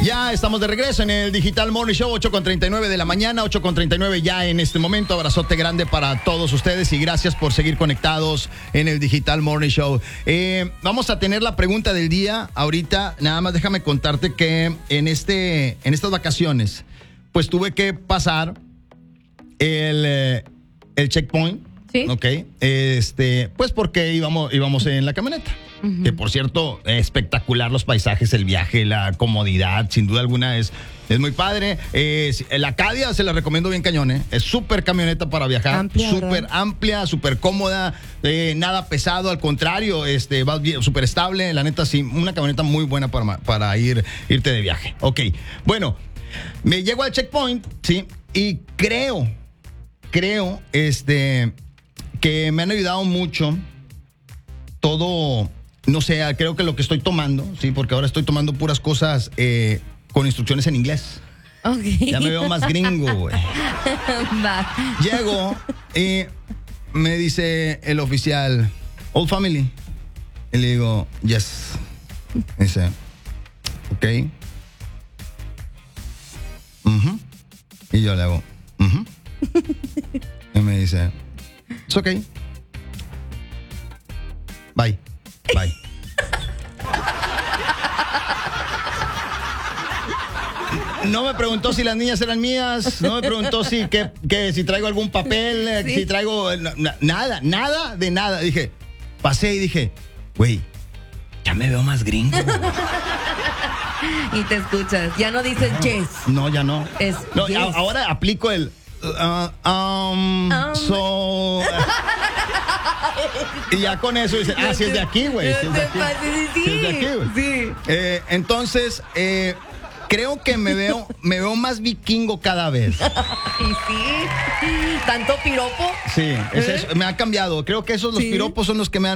Ya estamos de regreso en el Digital Morning Show, 8:39 de la mañana, 8:39 ya en este momento. Abrazote grande para todos ustedes y gracias por seguir conectados en el Digital Morning Show. Vamos a tener la pregunta del día ahorita. Nada más déjame contarte que en estas vacaciones, pues tuve que pasar el checkpoint. ¿Sí? Ok. Pues porque íbamos en la camioneta. Uh-huh. Que por cierto, espectacular los paisajes, el viaje, la comodidad, sin duda alguna es muy padre. La Acadia se la recomiendo bien cañón, es súper camioneta para viajar, súper amplia, súper cómoda, nada pesado, al contrario, vas bien, súper estable, la neta sí, una camioneta muy buena para irte de viaje. Ok, bueno, me llego al checkpoint, sí, y creo, que me han ayudado mucho todo. No sé, creo que lo que estoy tomando, sí, porque ahora estoy tomando puras cosas con instrucciones en inglés. Okay. Ya me veo más gringo, güey. Llego y me dice el oficial, Old Family. Y le digo, yes. Me dice, ok. Uh-huh. Y yo le hago, uh-huh. Y me dice, it's okay. Bye. No me preguntó si las niñas eran mías, no me preguntó si traigo algún papel, sí. Si traigo nada de nada. Dije, pasé y dije, güey, ya me veo más gringo. Y te escuchas, ya no dices yes. No, ya no. No, yes. Ahora aplico el so. Y ya con eso dice, si es de aquí, güey. Si es de aquí. Sí. Si es de aquí, güey. Sí. Entonces, creo que me veo más vikingo cada vez. Y sí. ¿Tanto piropo? Sí, me ha cambiado. Creo que los piropos son los que me han